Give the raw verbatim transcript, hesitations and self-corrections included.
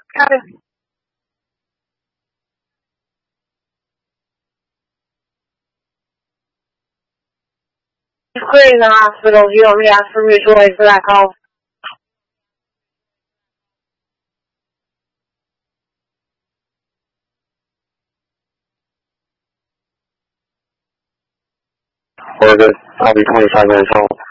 Copy. Clearing the hospital. Do you want me to ask for mutual aid for that call? We're good. I'll be twenty-five minutes home.